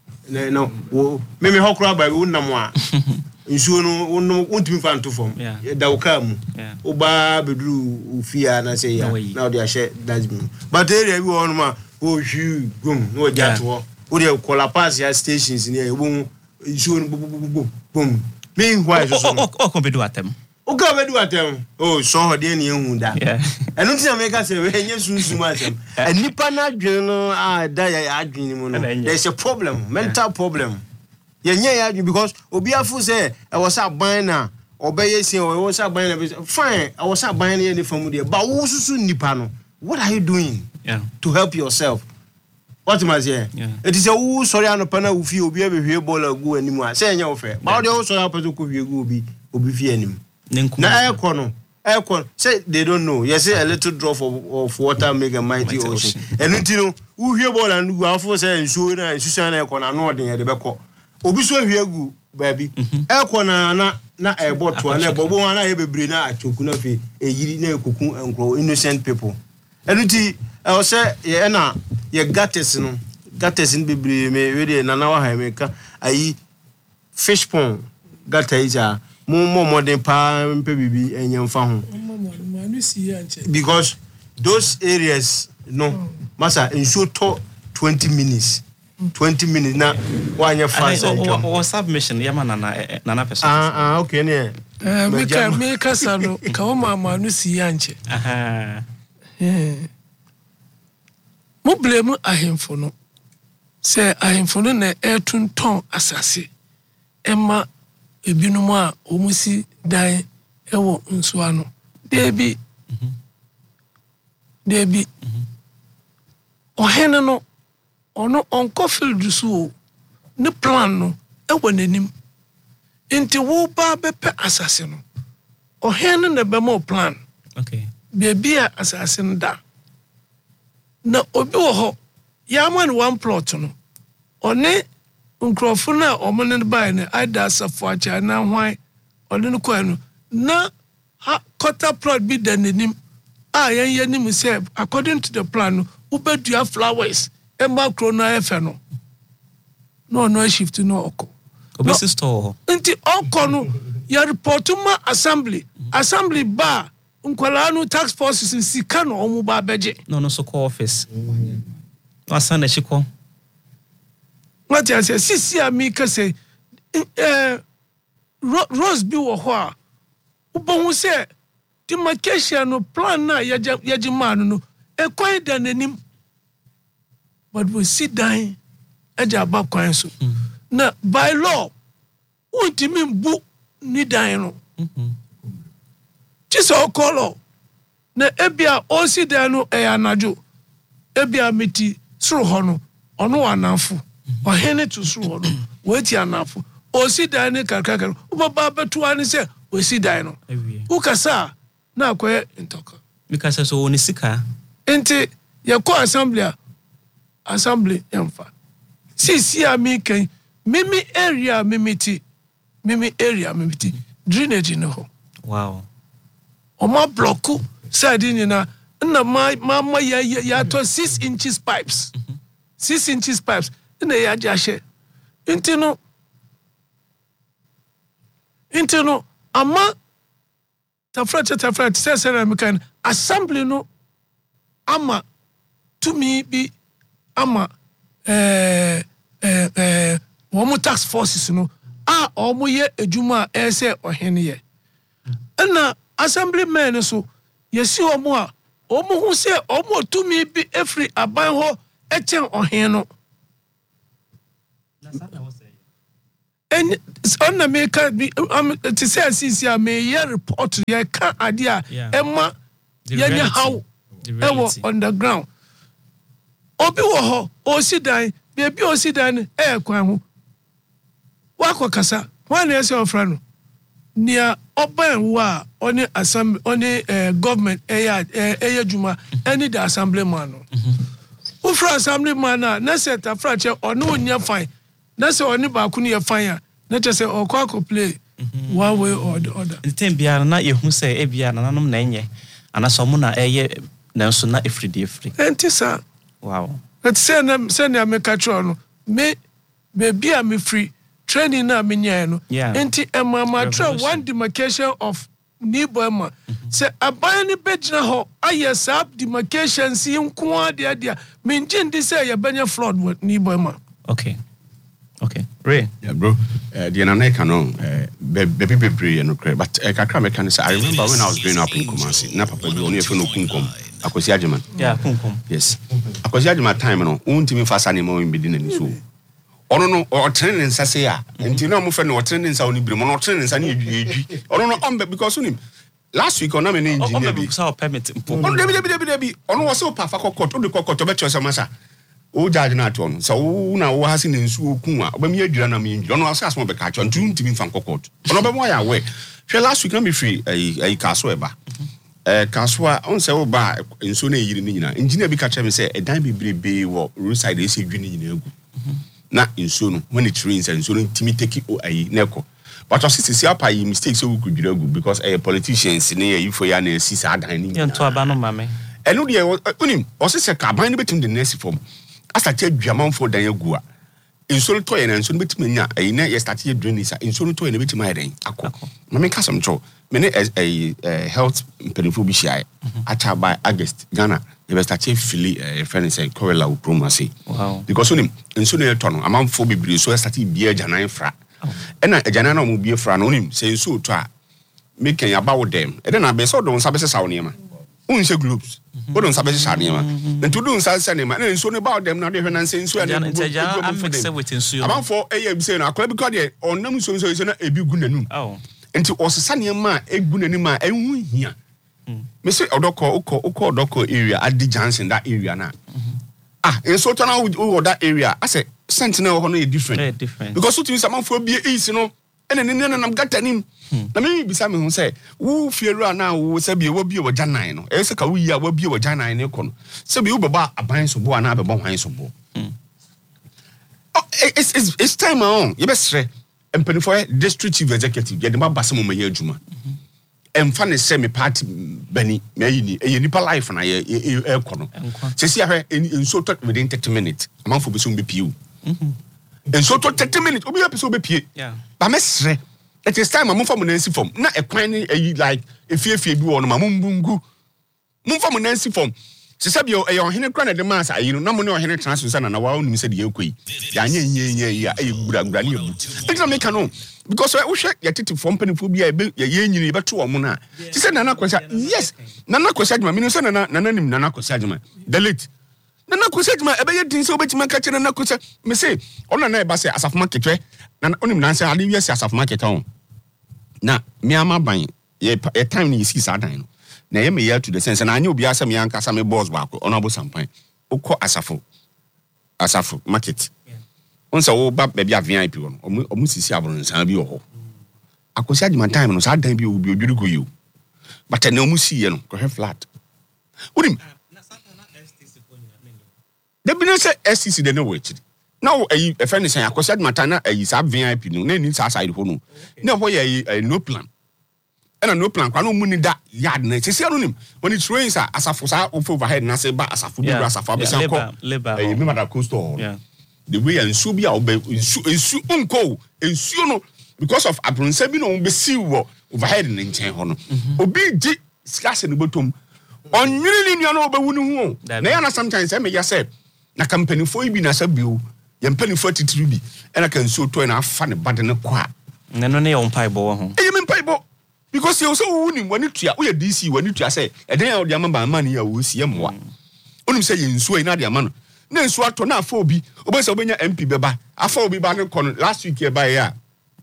[SPEAKER 1] no wo me me hokra ba we unam a nsuo no unum untimi fa nto fom da woka mu oba beduru ofia na say ya na dey share dustbin but area bi won ma o hwi gum no jato wo dey kola pass ya stations ni e wo nsuo no bum bum meanwhile so
[SPEAKER 2] o ko bedu atem
[SPEAKER 1] o ka bedu atem oh so ho dey ni ehun da enu ti na me ka say we enye sunsun ma asem anipa na adwen no a da ya adwen mu no there's a problem mental problem yenye ya adwen because obi afu say e was aban na obeye sin o was aban na fine I was aban na ni famu dey ba wo susu nipa no what are you doing
[SPEAKER 2] yeah
[SPEAKER 1] to help yourself what am I saying it is a wo sorry anopa na wo fi obi abehwe bola gu animu a say enye wo fe ba wo dey wo sorry apato ko hwe gu obi obi fi animu na ekono ekon say they don't know you say a little drop of, of water make a mighty ocean and you know who hear ball and go afo say nsuo na nsuo na ekon na no den ye de beko obi so hwe gu baby ekon na na na ebo to na ebo na ye bebre na achoku na fe eyiri na ekoku enkro innocent people and you I say ye na ye gates no gates in bebre me we de na na wa ha me ka ayi fish pond gata mo mo modern pa mpe bibi enyemfa ho because those areas no masa enso to twenty minutes twenty minutes na wanya fast
[SPEAKER 2] o submission yama na na na person
[SPEAKER 1] ah ah okay ne
[SPEAKER 3] eh me ka me ka sano ka o mama no si yanche
[SPEAKER 2] aha
[SPEAKER 3] eh mo blame ahemfo no say ahemfo no na etunton asase emma ebinum a omusi dan ewo nso ano debi debi ohene no ono onko field so ne plan no ewo nanim enti wo ba bepe asase no ohene na be mo plan
[SPEAKER 2] okay
[SPEAKER 3] bebi a asase no da na obi wo ho ya man one plot no one nkrofo na omone bai ne aida safo acha na hwan one no kwa no na ha quarter plot bi da nanim a yen yanim say according to the plan no ubedua flowers e macro na efe no no no shift no oko
[SPEAKER 2] obesi store
[SPEAKER 3] nti oko no ya report ma assembly assembly ba nkwala no tax forces in sika no omu ba beje
[SPEAKER 2] no no so call office asana chiko what
[SPEAKER 3] I say sisi amika say eh Rose bi wo ho a ubon say demarcation no plan na yaje yaje man no e kwan da nanim but we sit down eja ba kwan so na by law untimi mbu ni dan no chiso okolo na ebia o sit down no e anajo ebia meti soro ho no ono anafo ohene to soro no weti anafo o si dan ne kakaka ubaba betu ani se o si dan no ukasa na akoye ntoka
[SPEAKER 2] mikasa so woni sika
[SPEAKER 3] enti ye ko assembly assembly emfa sisi amikan mimi area mimiti mimi area mimiti drainage no ho
[SPEAKER 2] wow
[SPEAKER 3] o ma blocku side ni na na ma ma ya ya to six inches pipes six inches pipes na ya jashe intino intino ama tafrata tafrata sesera mekan assembly no ama to me be ama eh eh eh wo tax forces no a omo ye adwuma e se ohene ye na assemblymen so yesi omo a omo hu se omo to me be every aban ho echen ohene no and on the maker um to say sisi a me ye report ye ka ade a emma ye how ewo on the ground obi wo ho o si dan be bi o si dan e kwan ho wa kokasa wan na se ofra no nia oban wa oni assembly oni government eya eya juma any the assembly man no wo fra assembly man na na se ta fra che ono nya fine na se oni ba ku ne fine na che se okwa ko play one way or the other
[SPEAKER 2] ntem bia na ye hu se e bia na nanom na enye ana so mo na eye na nso na efridi efri
[SPEAKER 3] enti sa
[SPEAKER 2] wow
[SPEAKER 3] let say na say na me catch no me be bia me free training na me nya no enti emama try one demarcation of Niboema say aban ni begina ho aye sab demarcation si nko ade ade me ngin di say ye benya flood with Niboema.
[SPEAKER 2] Okay. Okay. Ray.
[SPEAKER 4] Yeah, bro. Uh, the Nana canon, uh, baby, baby, and okay. But I can't make any say. I remember when I was growing up in Kumasi, Napa, you only have no kunkum. Akosi Ajiman.
[SPEAKER 2] Yeah, kunkum.
[SPEAKER 4] Yes. Akosi Ajiman time, no. Unti me fast anymore in bedin and so. Oh no, no, or training Sasea. And you know, my friend, or training Sauni Brim, or training Sani. Oh no, no, because on him. Last week, on a minute,
[SPEAKER 2] saw permit.
[SPEAKER 4] Oh, Debbie, Debbie, Debbie, on was so perfect, court, on the court, to bet you some massa. O judge not on. So now was in Su Kuma. When you do not mean, don't ask us more catch on June to be from court. On over my way. She last week can be free a castle eba. A castle on so bar in Sunday Yinina. Engineer be catch me say a dime be be or roadside is a green in not in soon when it rains and soon Timmy take it or a neco. But I see see up I mistakes so good because a politician near you for your name sees our dining to
[SPEAKER 2] abandon mammy.
[SPEAKER 4] And no dear unim or says a cabin between the nest form. As I tell you, amount for Dayagua. In so toy and so bit me now, a net started doing this in so toy and a bit my day. Mammy Cassam Cho, many as a health penophobic at by August, Ghana, you started Philly, a friend say, Corella Promacy. Wow. Because on him, in so near tunnel, amount for be so I started beer Janine fra. And a Janana will be a fran on him, saying so try. Making about them. And then I be so don't sabbath sound near. Unse groups. What don't sabbath sound near. And to do some cinema, and so about them now, they're not saying so. And I'm mixing with him. About for a year saying, I could be called it, or no, so is a big good. Oh. And to us, Sunny ma, a good anima, and we here. Mister Odoko, Oko, Oko, Doko area at the Johnson, that area now. Ah, and so turn out over that area. I said, Sentinel only different. Different. Because something someone for be easy, you know. And then I'm got him. Let me be someone who say, who fear now will say, be a wobby or Janine. Esca, we are wobby or Janine Econ. So be over a binds of boy and have a bomb hands of boy. It's it's time on. You best say, and penny for district chief executive, get the Bassam Mayer Juma. And funny semi party Benny, may a nipa life and I a corner. Say, see her in so within thirty minutes. A month for soon be pew. And so to thirty minutes, will be episode be yeah. But Mestre, it is time I move from Nancy form. Not a quine like a fear fear be on my mumbungu. Move from Nancy form. She said, you're a hen granted the mass. I know no one or hen transfer and a while you said the yoke. Yeah, yeah, yeah, yeah, a good granny. I don't make a no. Because I wish I get to form penny for be a bill, a yen, but two or mona. She said, Nana question. Yes, Nana question, my minister, Nana, Nana question. The late. Nana kusej ma ebe yedin se obeti man kache nana kusej me say ona na e ba say asaf market we na onim nan say ade wi say asaf market on na me ama ban ye time ni isi sa dan no na ye me ya to the sense na anya obi asem ya nkasa me boss back ona bo sampan ukọ asafo asafo market on say wo ba be bia V I P won omu sisi abron san bi wo ho akosi adman time no sa dan bi obi odwuru go you but na omu si ye no go he flat onim the business S C C they know which. Now a friend is saying, I said Matana is a V I P, no, then it's outside home. No, why no plan. And a no plan, no money that yard next. See, when it rains, as a fossa overhead, and I say, but as a food, as a fabric, remember that coastal. Yeah. The way and Subia obey in Su uncle, in Suno, because of Abron Sabino, be see overhead in Chen. Obi G. Scarce in the bottom. On really, you know, but wouldn't know. Sometimes I may just say, na company for you be na sabiu ye company forty-three bi and I can so to and afa ne bad ne kwa
[SPEAKER 2] na no ne yon pai bo ho
[SPEAKER 4] e me pai bo because you so wuni wani tua wo ye D C wani tua say e den ya wo de amaba man ya wo sie moa onim say ye nsuo ina de amano na nsuo ato na afa obi obo say obenya M P beba afa obi ba ne kono last week e ba ya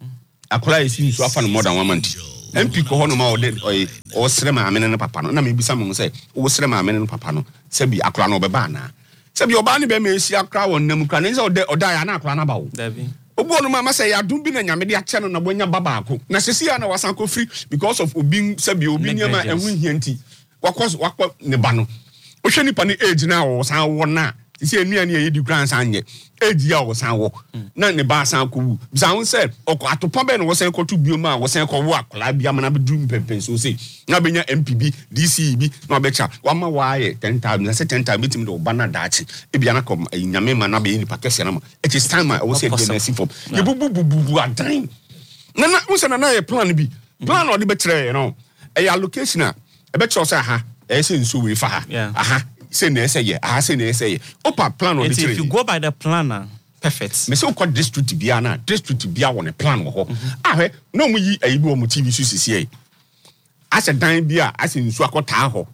[SPEAKER 4] akola esi nsu afa no more than one month M P ko hono ma o de o sere ma amene ne papa no na me bisa mo say o sere ma amene ne papa no se bi akola no beba na se bi oba ne be me esi akra won nam kra ne se o de o da ya na akola na ba wo
[SPEAKER 2] Dabi
[SPEAKER 4] obo no ma say ya dum bi na nyame de ache no na bonya baba ako na sesi ya na wasan ko free because of obi se bi obi nyama ehun hianti wakos wakwa ne ba no o hwe nipa ne age na wo san wo na isi enua ne yedi kran san nye age ya wo san wo na ne ba san ko wu bisa won say okọ atopa be no wo san ko tu bio ma wo san ko wo akola bia ma na be dum pepen so say na benya M P B D C B na obecha wa ma wa ye ten thousand na say ten thousand bitim do ba na daachi e bia na kom nyame ma na be ni pakese na ma it is time I wo say the mercy for ye bubu bubu adan na na wo say na na ye plan bi plan o de be kire you know e allocation a e be kire say ha e say nso we fa ha aha say na say ye aha say na say ye opa plan o de kire
[SPEAKER 2] if you go by the planner perfect
[SPEAKER 4] me say o district bia na district bia won a plan wo ho ah he no mu yi ayi bi o mu T V so sisi e as a dan bia as in nsu akota ho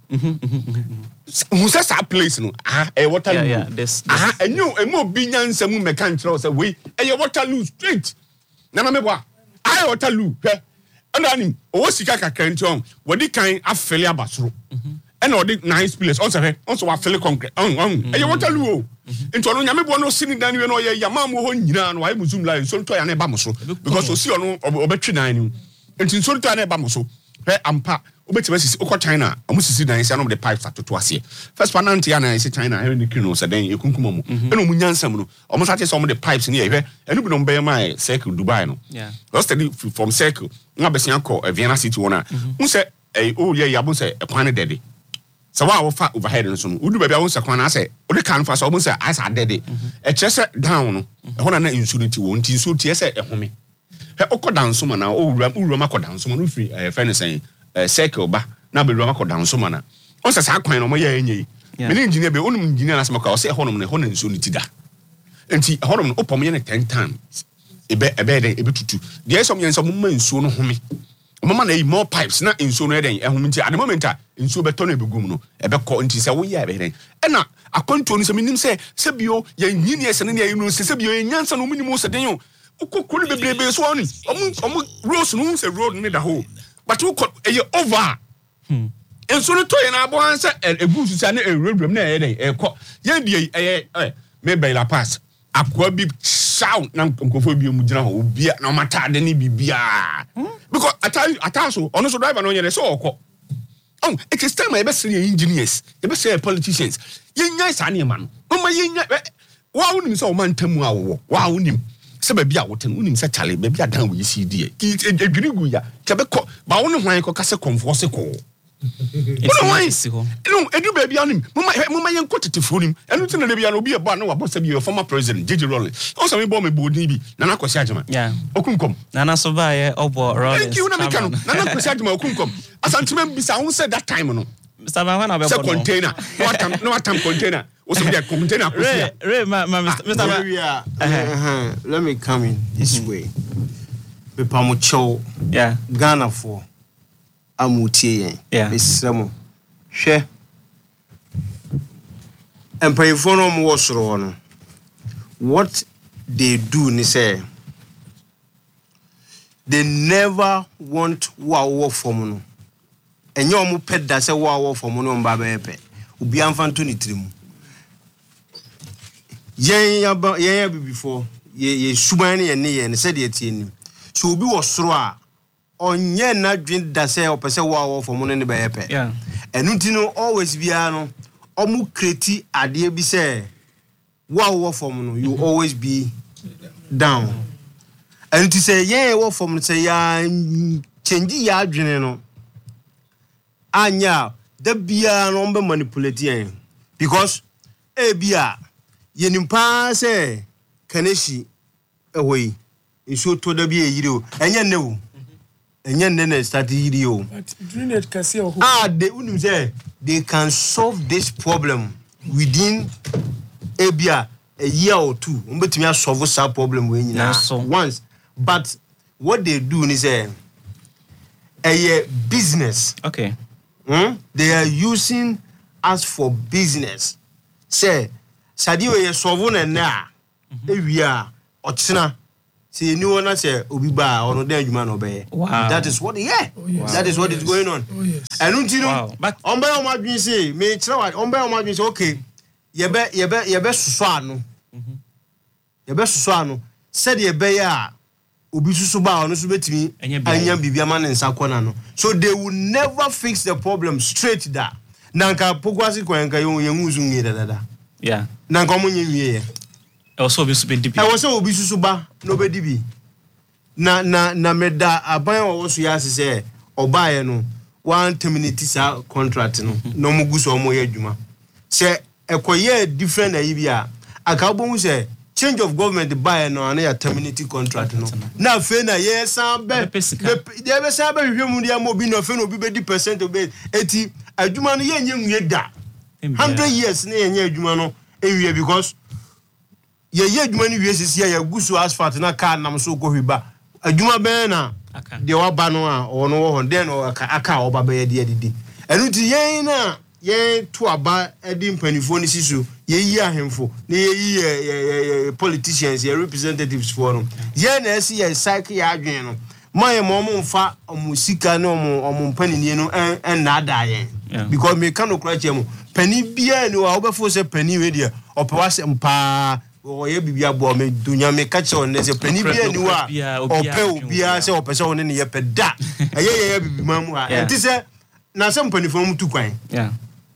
[SPEAKER 4] mu say sa place no ah e water
[SPEAKER 2] yeah, yeah, this, this.
[SPEAKER 4] ah enyo emo bi nyansa mu meka nkyerɛ say we e water loo straight na na me boa ai water loo hwɛ ana ni o sika kakra nti on wodi kan afele abasoro and all the nice place also also wa feel concrete on on e water loo into no nyame bo no sini dan we no ye yama mo ho nyina no ai musum line so to ya na ba mo so because o si ono obetwe dan ni enti so to ya na ba mo so he ampa obetime sisi okọ China amu sisi dan se no the pipes atoto ase first panant ya na se China he ni kino se dan ekunkum mo e no mu nyansam no omo sa te se omo the pipes ni ye hwe enu bi no be ma circle Dubai no
[SPEAKER 2] yeah
[SPEAKER 4] lost from circle nga besia ko Vienna city wona un se e o ye ya bo se e kwan dede so wa wo fa overhead no so no udu bia wo se kwan na se o de kan fa so wo se asa dede e kire se down no e hona na insurity wo nti so tie se e home he okodan so ma na o wura wura makodan so ma no free e fa ne sen e circle ba na be wura makodan so ma na o se sa kwan no mo ye enye me ne engineer be onum engineer na se maka o se honom ne hona insurity da enti honom no opom ye ne ten times ebe ebe de ebe tutu de so me so mo ma nsuo no home mama na more pipes na nsuo no eden ehum nti at the moment a nsuo beto na ebegum no ebe ko nti se wo ye ebe den e na akonto no se minim se se bio ye nyini ese ne ye no se bio ye nyansa no minim se den yo ukokoro bebrebe so oni omu omu roads no se road ne da ho but wo e ye over hmm nsuo no to ye na abo ansa egu su sa na ewuram na ye den e ko ye die e e me baila pass akwa bi shaw na nkofo bi mu gina ho obia na mata de ni bibia because ata ata so ono so driver no nyere so okọ oh it is time I be say engineers e be say politicians yenya sa ne ma no mama yenya wa wonim say o man tamu awo wa wonim se ba bia woten wonim say chale ba bia dan we C D e edwiri gu ya ke be ko ba wo ne hwan ko ka se comfort ko
[SPEAKER 2] it's nice ho
[SPEAKER 4] no edu ba bia nim mama mama yen ko tetefo nim enu tin na bia no obi e ba na wa boss bi former president J J Rawlings o so me bo me bodin bi na na kwasi agema
[SPEAKER 2] yeah
[SPEAKER 4] okunkom
[SPEAKER 2] na na so ba ye obo Rawlings
[SPEAKER 4] thank you na me kanu na na kwasi agema okunkom asantime bisa won said that time no
[SPEAKER 2] Mister Ban when
[SPEAKER 4] say container no atam no atam container o so be container
[SPEAKER 2] Ray Ray ma Mister Ban
[SPEAKER 1] uh let me come in this way me pamucho
[SPEAKER 2] yeah
[SPEAKER 1] Ghana for amutie yen
[SPEAKER 2] yeah
[SPEAKER 1] mesremo hwe empayfo no mo wosoro no what they do ni say they never want wa from no enye omo peda say wa from no mba be pe obi amfanto ni trimu yen ya yen ya before ye ye suban ne yen ne yen say de tie ni so obi wosoro a onye na dwin da say opese wa from no ne be pe
[SPEAKER 2] yeah
[SPEAKER 1] enu no always bia no omu create ade bi say wa from no you always be down and to say yeah wa from no say ya change ya adwene no anya da bia no be manipulate yen because e bia yenimpa say kaneshi ehoi nso to da bia yiri o enye ne o enye ne na start yiri o
[SPEAKER 3] but drainage kasi o
[SPEAKER 1] ah they unim say they can solve this problem within a bia a year or two umbetimi solve that problem we nyina once but what they do is a a business
[SPEAKER 2] okay
[SPEAKER 1] hmm? They are using us for business say sadi we solve na na e wi a otsena See, you know, say Obi Ba or no day you man obey.
[SPEAKER 2] Wow.
[SPEAKER 1] That is what yeah.
[SPEAKER 3] Oh, yes.
[SPEAKER 1] That is what
[SPEAKER 3] Oh,
[SPEAKER 1] is
[SPEAKER 3] yes.
[SPEAKER 1] going on.
[SPEAKER 3] Oh, yes.
[SPEAKER 1] And don't you know?
[SPEAKER 2] Wow. But
[SPEAKER 1] On by my dream say, me try what on by my dream say okay. You be you be you be susano. You be susano. Said you be ya. Obi susu ba ono so betimi anya bibia ma ne nsa kona no. So they will never fix the problem straight that. Nanka pogwasi kwenka yo yenguzu ngida dada.
[SPEAKER 2] yeah.
[SPEAKER 1] Nanka omunye wiye.
[SPEAKER 2] Also be super deep.
[SPEAKER 1] I was so obi susu ba no be dibi. Na na na meda aban wo so ya se obaye no one terminate sa contract no no mugu so mo ye adwuma. Se ekoye different ayi bia aka bo hu se change of government buy no na ya terminate contract no. Na fe na ye san be de be san be hwehwemu dia mo bi no fe no bi be di percent obe eti adwuma no ye nyenwie da. one hundred years na ye nya adwuma no ewie because ye ye adwuma ni wie sisi ya gusu asphalt na car nam so ko hwiba adwuma ben na de waba no a ono wo hon den aka aka oba be ye de didi enu ti yen na ye to aba edi mpanifo ni sisu ye yi ahemfo na ye yi politicians ye representatives for no ye na esi ye cycle ya adwen no my mom mfa omusika na omo omo mpanini no en na ada yen because me kan okra chemu pani bia ni wa obefo se pani we de opewase mpa oye bibia bo me dunya me ka che on se pani bia ni wa ope obia se opese on ne ye peda eye ye bibi mamu a enti se na se mpani fo mu tu kwan
[SPEAKER 2] yeah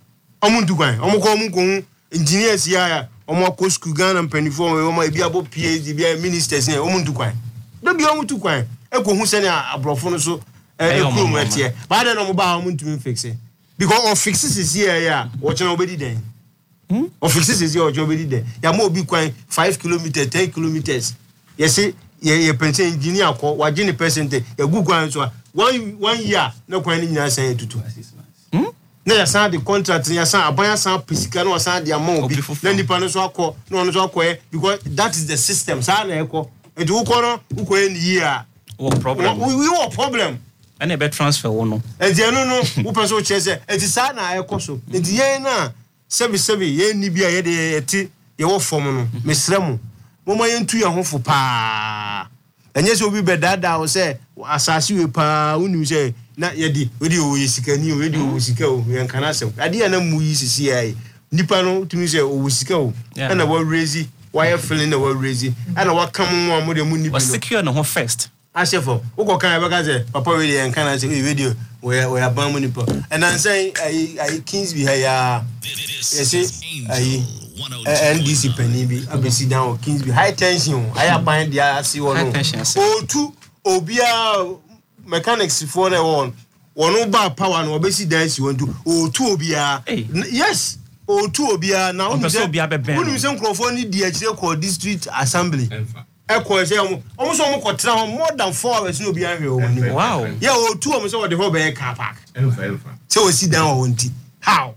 [SPEAKER 1] omu tu kwan omu ko omu ko engineers ya omu ko school Ghana mpani fo omu bia bo P H D bia ministers ne omu tu kwan do bia omu tu kwan e ko hu se ne abrofo no so e ko mu etie ba de no mu ba omu tu mi fix it because of fixes is here ya o chena obedi den hmm of fixes is here o chena obedi den ya mo obi kwan five kilometers ten kilometers yes ye ye pension engineer ko waje ni percent ya gu kwan so one one year na kwan ni nyina san tutu hmm na ya san the contract ya san abanya san pisika na san the amount obi na nipa no so akọ na ono so akọ because that is the system sa na ekọ edu ukọ no ukọ ni year
[SPEAKER 2] what problem
[SPEAKER 1] we we what problem
[SPEAKER 2] and a bet transfer wono
[SPEAKER 1] enti eno no wo person chese enti sa na ekọ so enti yen na sebi sebi yen ni bia ye de eti ye wo form no mesremu mo ma yentu ye ho fo pa enye se obi bedada o se asasi we pa unu se na ye di we di o yesika ni o we di o sika o yen kana se ade ya na mu yi sisi ai nipa no tumi se o sika o na wa raise why feeling na wa raise na wa kam mo mo de mu ni bi no
[SPEAKER 2] secure no ho first
[SPEAKER 1] asefo uko kan be ka se papa we yen kana se video we we aban mu nipa and an say ai ai kings bi ha ya yes ai N D C penny bi abesi down kings bi high tension I aban dia asi wono o tu obia mechanics for the one wono ba power no obesi down si won tu o tu obia yes o tu obia na onu se onu se nkrofo ni di akire ko district assembly eko se omo omo so omo ko tra more than four hours ni obia hwe o ni
[SPEAKER 2] wow
[SPEAKER 1] yeah o tu omo se wo de ho be car park elfa elfa se o si down o nti how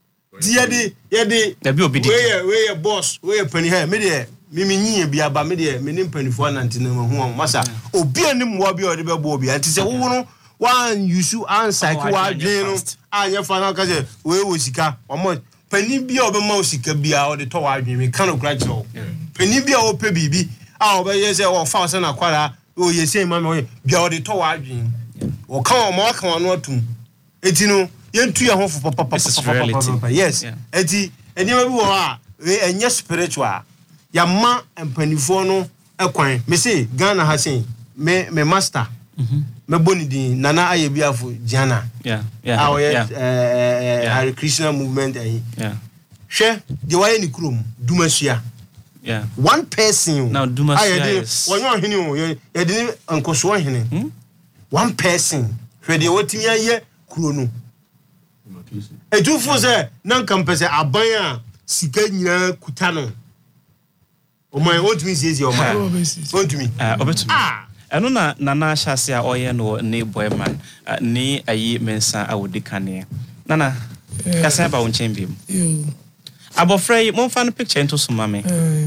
[SPEAKER 1] Yedi yedi we we boss we penny here me de me me nyi bia ba me de me nim penny for nanti na ho masa obi anim wo bia ode be bo bia anti se wo no wan yusu an cycle wa dwen no anya fa na ka se we wo sika omo penny bia obe ma sika bia ode to wa dwen me kan okra che o penny bia o pe bibi a obe ye se o fa se na kwara o ye se ma me bia ode to wa dwen o kan o ma kan no atum eti no yentu ya ho fo papa papa yes enti eni ma bi wo a enye spiritual ya ma empanifo no ekwan me say Ghana ha sen me me master mhm me boni din nana aye biafo Gianna
[SPEAKER 2] yeah yeah
[SPEAKER 1] yeah eh Hare Krishna movement eh
[SPEAKER 2] yeah
[SPEAKER 1] hwe de waye ni krom dumasua
[SPEAKER 2] yeah
[SPEAKER 1] one person
[SPEAKER 2] now dumasua is
[SPEAKER 1] wonyo hene o ye de ni ankoso hene one person hwe de wotimi aye kuro no edu fo se nan kampese aban a sika nyina kuta no o man want me say your man want me
[SPEAKER 2] ah obetumi eno na nana hyase a oye no ne boy man ni ayi mensa awodi kane nana kasa ba won chembim
[SPEAKER 3] yo
[SPEAKER 2] abofra yi mon fan picture into so mame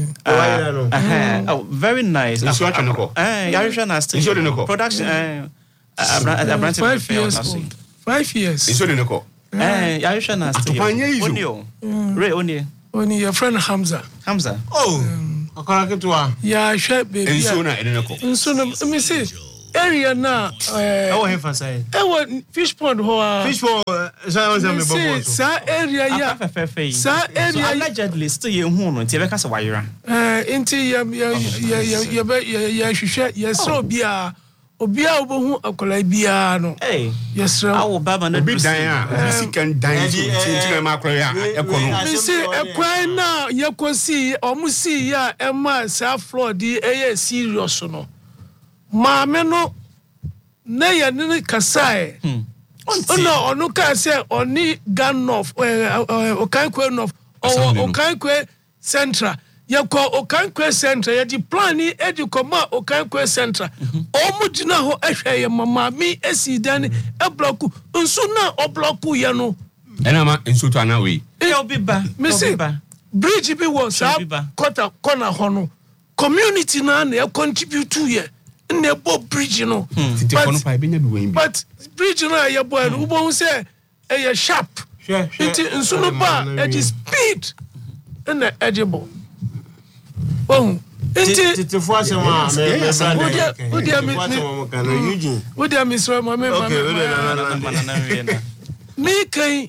[SPEAKER 2] oh very nice
[SPEAKER 4] so what no
[SPEAKER 2] eh yarisha na still production eh abran
[SPEAKER 3] five years five years
[SPEAKER 4] iso de no
[SPEAKER 2] eh yarisha na still
[SPEAKER 1] onio
[SPEAKER 2] re onio
[SPEAKER 3] Only your friend Hamza.
[SPEAKER 2] Hamza.
[SPEAKER 1] Oh.
[SPEAKER 3] Um,
[SPEAKER 1] Akora ketwa.
[SPEAKER 3] Ya hwe baby.
[SPEAKER 4] Enso na ene ko.
[SPEAKER 3] Enso no me say area na eh
[SPEAKER 1] I want to say.
[SPEAKER 3] E wa fish pond ho.
[SPEAKER 1] Fish pond say say me bobo.
[SPEAKER 3] Sa area ya. Sa area
[SPEAKER 2] allegedly still ye hu no nti e be ka se wayera.
[SPEAKER 3] Eh nti ya ya ya ya be ya hwehwe ya so bia obi a obohu akola bia no.
[SPEAKER 2] Eh.
[SPEAKER 3] Yes sir.
[SPEAKER 2] Awo baba na
[SPEAKER 4] Obi dan a, obi sikan dan so nti na ma akora ya ekono.
[SPEAKER 3] Me say ekwan na yekosi omusi ya ema sa floor di eye serious no. Maame no na ye ne kasae. Ono ono ka say oni Ganof o kan kwe nof o kan kwe central. Ye ko o kan kwe central ye di plan ni e di koma o kan kwe central. O mu gina ho ehwe ye mama mi esi dan e block nso na o block ye no.
[SPEAKER 4] Ena ma enso to ana we.
[SPEAKER 2] E obi ba.
[SPEAKER 3] Me say bridge bi was quarter corner ho no. Community na na e contribute to ye. Na bo bridge no. But bridge no ye boy no bo say e sharp. It nso no ba e speed na edible. Oh,
[SPEAKER 1] Enti te fo asema me me brother.
[SPEAKER 3] What dia me
[SPEAKER 1] kana Eugene.
[SPEAKER 3] What dia me so ma me ma.
[SPEAKER 1] Okay, we dey na.
[SPEAKER 3] Me kan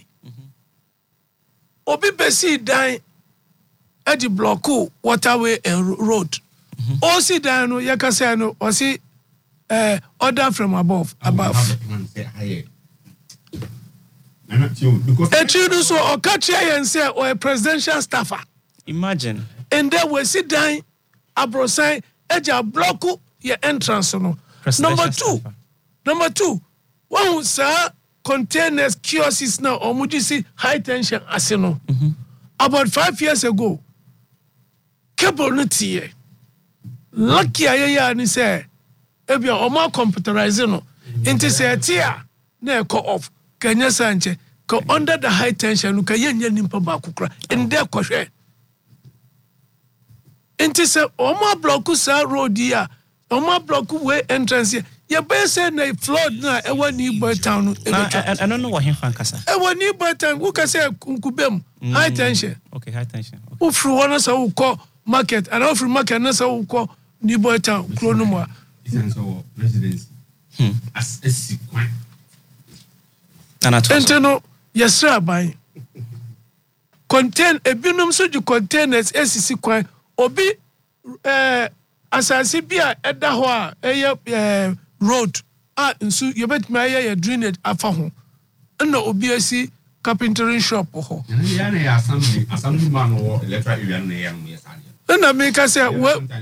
[SPEAKER 3] obi besi dan e di block waterway and road. O si dan no ye ka say no o si eh order from above above. E true so o ka tria yen say o a presidential staffer.
[SPEAKER 2] Imagine.
[SPEAKER 3] And there we sit down abrosan eja block your entrance no. Number two. Number two. One sir containers kiosks now omudisi high tension asino. Mm-hmm. About five years ago. Cable no tie. Lucky ayaya ni say ebi o ma computerizing no. Inti say tia na e off. Kenya sanche ko under the high tension no ka yenya nimpa ba kokra. Inde kohwe. Inti se oma block sa road ya oma block way entrance ya be say na flood na e wani boy town
[SPEAKER 2] I don't know what him fan kasa
[SPEAKER 3] e wani boy town who ka say nkubem high tension
[SPEAKER 2] okay high tension
[SPEAKER 3] who fru one say who call market and off market na say who call ni boy town krono mo
[SPEAKER 4] isan so residency hmm as esikwan
[SPEAKER 2] ana to
[SPEAKER 3] ente no yesra ban contain ebinum so di containers esisi kwan obi eh asase bia eda ho a eye eh, road a nsu yebetime aye drainage afa ho na obi asi carpentry shop ho
[SPEAKER 4] ya na ya assembly assembly man wo electoral area na ya no yesade
[SPEAKER 3] na me ka say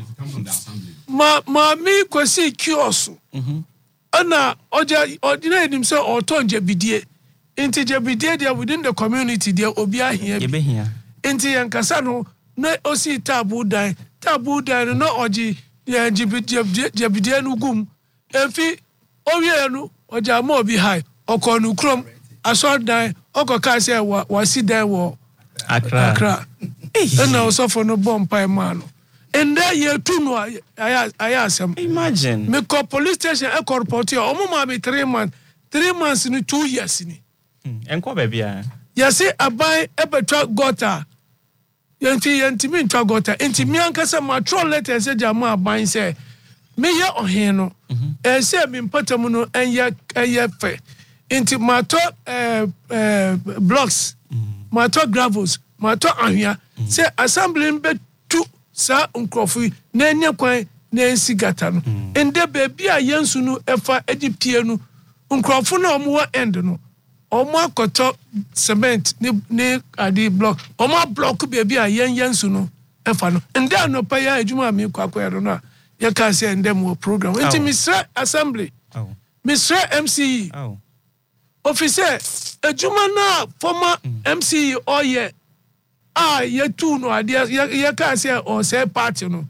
[SPEAKER 3] ma ma mi kwesi kiosk mhm ana oja ordinary nim say otonje bidie inti je bidie there within the community there obi ahia
[SPEAKER 2] bi yebehia
[SPEAKER 3] inti yankasa no na osi tabu dan tabu dan no oji ya jibidie no gum efi owie no oja ma obi high okonu krom aso dan okoka say wa si dan wo
[SPEAKER 2] Accra
[SPEAKER 3] Accra na osofo no bompa ma no and there you two no aya aya asem
[SPEAKER 2] imagine
[SPEAKER 3] me call police station e call report o mo ma be three months three months ni two years ni
[SPEAKER 2] enko ba bia
[SPEAKER 3] ya say abai e betwa gota yanti yanti mi ntwa gota enti mi ankasa matro letter say jama aban say me ye ohen no e say mi mpatam no enye enye fe enti mato eh eh blocks mato gravels mato ahia say assembly be tu sa nkrofu na enye kwan na ensi gata no ende baby a yensu no efa edipie no nkrofu na omo end no omo akoto cement ni ni adi block omo block baby a yen yensu no efa no ende anopa ya adwuma mi kwakwa ero no ya ka se ende mo program enti misra assembly oh misra M C E oh officer adwuma na former M C E oye ah ye tu no ade ya ka se o se party no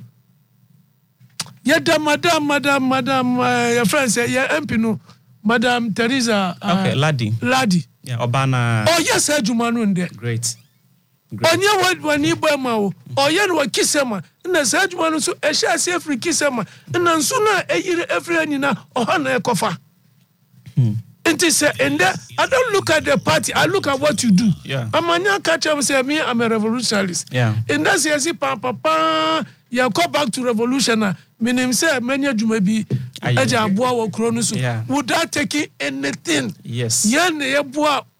[SPEAKER 3] ya da madam madam madam your friend say ya M P no Madam Teresa uh,
[SPEAKER 2] okay Ladi
[SPEAKER 3] Ladi
[SPEAKER 2] yeah Obana
[SPEAKER 3] oh yes adwuma no nde
[SPEAKER 2] great
[SPEAKER 3] onye wani boy ma o oye no kisema na sa adwuma no so e sha se free kisema na nso na eyire every anyina oha na ekofa hmm it is and I don't look at the party, I look at what you do.
[SPEAKER 2] Yeah.
[SPEAKER 3] Amanya catch up say me I'm a revolutionist.
[SPEAKER 2] Yeah.
[SPEAKER 3] And that's yes pa papa you go back to revolution meaning say many adwuma bi eja aboa wo kro no so would that take anything
[SPEAKER 2] yes
[SPEAKER 3] yen ye boa